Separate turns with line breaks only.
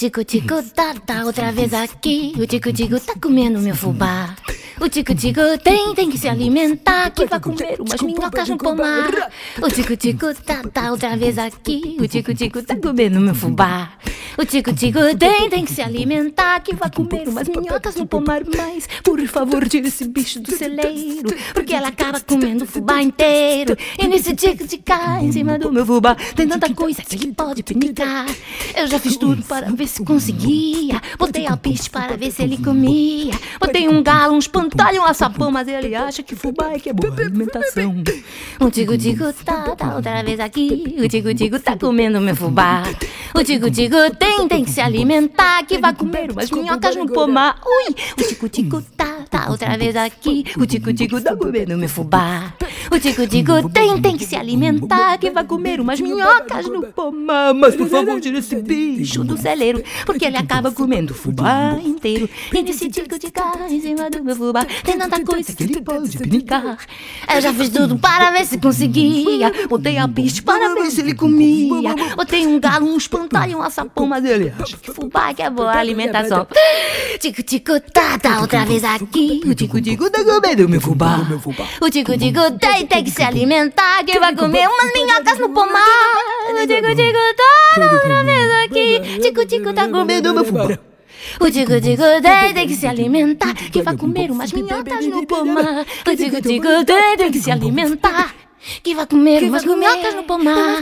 tico-tico tá outra vez aqui. O tico-tico tá comendo meu fubá. O tico-tico tem que se alimentar, que vai comer umas minhocas no pomar. O tico-tico tá outra vez aqui. O tico-tico tá comendo meu fubá. O tico-tico tem que se alimentar, que vai comer umas minhocas no pomar. Mas, por favor, tira esse bicho do celeiro, porque ela acaba comendo o fubá inteiro. E nesse tico-tico em cima do meu fubá tem tanta coisa que ele pode pinicar. Eu já fiz tudo para ver se conseguia. Botei alpiste para ver se ele comia. Botei um galo, um espantalho, um açapão, mas ele acha que fubá é que é boa alimentação. O tico-tico tá outra vez aqui. O tico-tico tá comendo meu fubá. O tico-tico tem que se alimentar, que vai comer umas minhocas no pomar. Ui! O tico-tico tá outra vez aqui. O tico-tico tá comendo meu fubá. O tico-tico tem que se alimentar, que vai comer umas minhocas no pomar. Mas por favor, tira esse bicho do celeiro, porque ele acaba comendo o fubá inteiro. E nesse tico-tico em cima do meu fubá tem tanta coisa que ele pode pinicar. Eu já fiz tudo para ver se conseguia. Botei alpiste para ver se ele comia. Botei um galo, um espantalho, um açapão, mas ele acha que fubá é que é boa alimentação. Tico-tico tá outra vez aqui. O tico-tico tá comendo meu fubá. O tico-tico tem que se alimentar, que vai comer umas minhocas no pomar. O tico-tico tá outra vez aqui. Tico-tico tá comendo meu fubá. O tico-tico tem que se alimentar, que vai comer umas minhocas no pomar. O tico-tico tem que se alimentar, que vai comer umas minhocas no pomar.